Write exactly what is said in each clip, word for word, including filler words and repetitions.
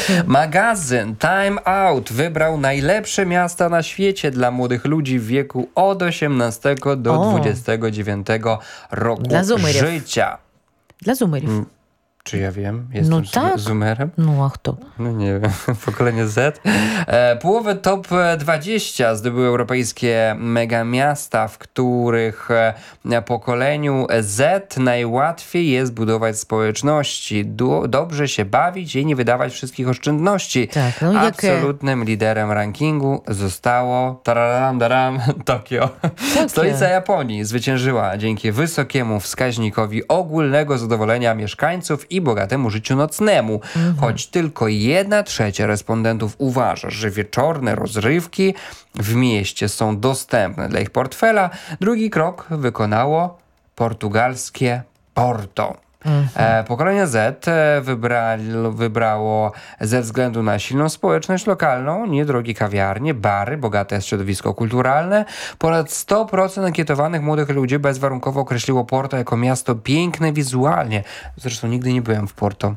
Magazyn Time Out wybrał najlepsze miasta na świecie dla młodych ludzi w wieku od osiemnastego do O. dwudziestego dziewiątego roku Dla zoomerów. życia. Dla zoomerів. Mm, Czy ja wiem? Jestem No tak. zoomerem? Ну, а хто? No nie wiem, pokolenie Z. E, połowę top dwadzieścia zdobyły europejskie megamiasta, w których e, pokoleniu Z najłatwiej jest budować społeczności, du- dobrze się bawić i nie wydawać wszystkich oszczędności. Tak, no jakie- Absolutnym liderem rankingu zostało tararam, daram, Tokio. Stolica Japonii zwyciężyła dzięki wysokiemu wskaźnikowi ogólnego zadowolenia mieszkańców i bogatemu życiu nocnemu. Choć tylko jedna trzecia respondentów uważa, że wieczorne rozrywki w mieście są dostępne dla ich portfela, drugi krok wykonało portugalskie Porto. E, pokolenie Z e, wybra, wybrało ze względu na silną społeczność lokalną, niedrogie kawiarnie, bary, bogate środowisko kulturalne. Ponad sto procent ankietowanych młodych ludzi bezwarunkowo określiło Porto jako miasto piękne wizualnie. Zresztą nigdy nie byłem w Porto.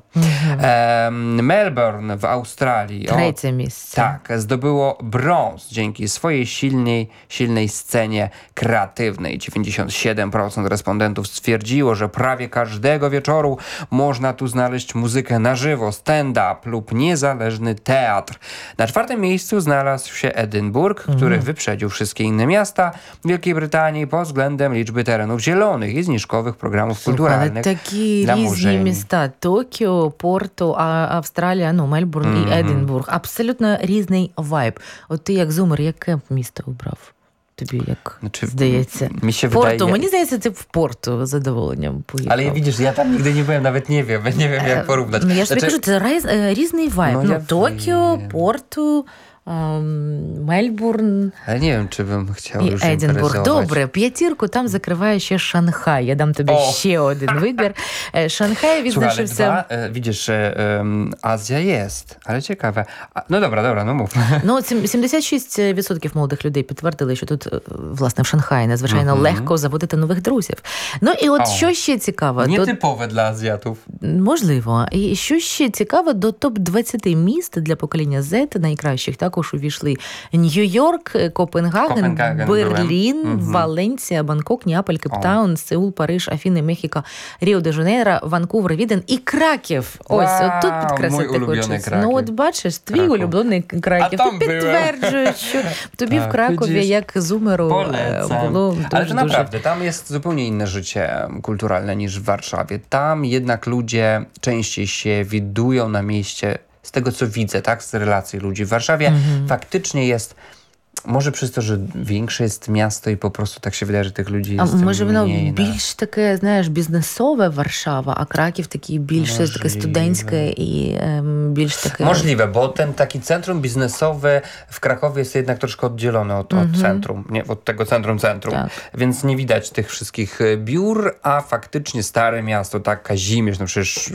E, Melbourne w Australii. O, Trzecie miejsce. tak, zdobyło brąz dzięki swojej silnej, silnej scenie kreatywnej. dziewięćdziesiąt siedem procent respondentów stwierdziło, że prawie każdego wieczoru można tu znaleźć muzykę na żywo, stand-up lub niezależny teatr. Na czwartym miejscu znalazł się Edynburg, który wyprzedził wszystkie inne miasta Wielkiej Brytanii pod względem liczby terenów zielonych i zniżkowych programów Але kulturalnych такі dla різні murzeni. міста. Токіо, Порто, а Австралія, ну, Мельбурн і Единбург. Абсолютно різний вайб. От ти як зумер, яке місто обрав? Тобі як Znaczy, здається? mi się Порто, wydaje... мені здається, ти в Порто з задоволенням поїхав. Ale widzisz, ja tam nigdy nie byłem, nawet nie wiem, nie wiem jak porównać. Ну, я ж тобі Znaczy, кажу, це різ- е, різний вайб. Ну, Ну, я Токіо, wiem. Порто, ем, Мельбурн ale nie wiem, czy bym chciał і już Единбург. imprezować. Добре, п'ятірку там закриває ще Шанхай. Я дам тобі О. ще один вибір. Е, Шанхай Słuchaj, ale відзначився... dwa, e, widzisz, że em, Azja jest, ale ciekawe. A, no dobra, dobra, no mów. Ну, сім- сімдесят шість відсотків молодих людей підтвердили, що тут, е, власне, в Шанхаї надзвичайно Мгм. легко заводити нових друзів. Ну, і от О. що ще цікаво, то, Nietypowe dla Azjatów. можливо, і що ще цікаво, до топ двадцять міст для покоління Z найкращих також увійшли Нью-Йорк, Копенгаген, Копенгаген Берлін, були. Мгм. Валенсія, Бангкок, Неаполь, Кейптаун, Сеул, Париж, Афіни, Мехіко, Ріо-де-Жанейро, Ванкувер, Віден і Краків. Ось, Вау, от тут мой підкреслити улюблений хочеться. Краків. Ну, от бачиш, твій Краков. улюблений Краків. А там Тут були. підтверджують, що тобі в Так, Кракові, widzisz? як зумеру, е, Polecam. було Ale дуже, to дуже... naprawdę, tam jest zupełnie inne życie kulturalne niż w Warszawie. Tam jednak ludzie częściej się widują na mieście, z tego co widzę, tak, z relacji ludzi. W Warszawie faktycznie jest, może przez to, że większe jest miasto i po prostu tak się wydaje, że tych ludzi А jest може воно mniej. na- більш таке, знаєш, бізнесове Варшава, а Краків такий більш таке Можливо. студентське і ем, більш таке... Możliwe, bo ten taki centrum biznesowy w Krakowie jest jednak troszkę oddzielony od, od centrum, nie, od tego centrum centrum, Tak. więc nie widać tych wszystkich e, biur, a faktycznie stare miasto, tak Kazimierz, no przecież y,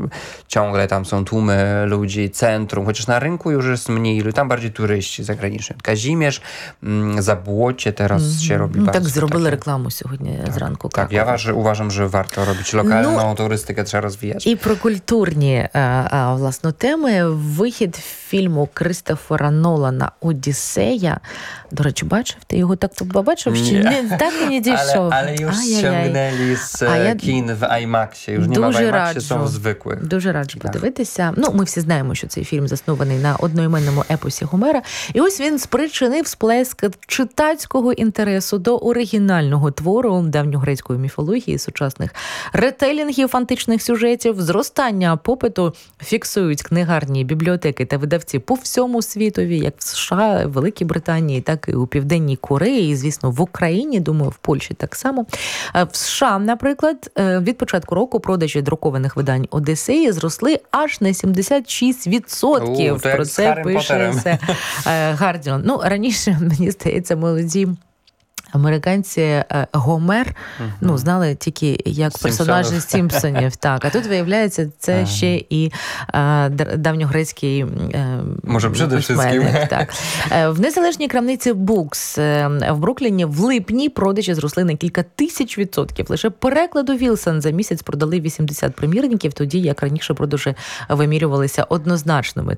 ciągle tam są tłumy ludzi, centrum, chociaż na rynku już jest mniej, tam bardziej turyści zagraniczni. Kazimierz, mm, Zabłocie teraz się robi Ну, bardzo так зробили takie. rekламу сьогодні зранку. Tak, ja Кракова. waż, uważam, że warto robić lokalną No. turystykę, trzeba rozwijać. І про культурні а, а, власне теми. Вихід фільму Кристофера Нолана «Одіссея». До речі, бачив? Ти його так побачив? Чи Nie. не, так і не дійшов? Ale, ale już Ай-яй-яй. ściągnęli z A ja- e, kin w IMAXie. Już nie ma w Дуже IMAXie, są w раджу. zwykłych. Дуже раджу подивитися. Ну, ми всі знаємо, що цей фільм заснований на одноіменному епосі Гомера. І ось він спричинив сплеск читацького інтересу до оригінального твору давньогрецької міфології, сучасних ретелінгів античних сюжетів, зростання попиту фіксують книгарні, бібліотеки та видавці по всьому світові, як в США, Великій Британії, так і у Південній Кореї, і, звісно, в Україні, думаю, в Польщі так само. В США, наприклад, від початку року продажі друкованих видань «Одіссеї» зросли аж на сімдесят шість відсотків. У, то як Про з це Гаррі пише Поттером. все Гардіан. Ну, раніше, мені здається, молоді американці е, Гомер, Мгм. ну, знали тільки як З персонажі Сімпсонів. Сімпсонів. Так, а тут, виявляється, це Ага. ще і е, дар- давньогрецький е, Може, przede письменник, wszystkim. Так. Е, В незалежній крамниці Books е, в Брукліні в липні продажі зросли на кілька тисяч відсотків. Лише перекладу Вілсон за місяць продали вісімдесят примірників, тоді як раніше продажі вимірювалися однозначними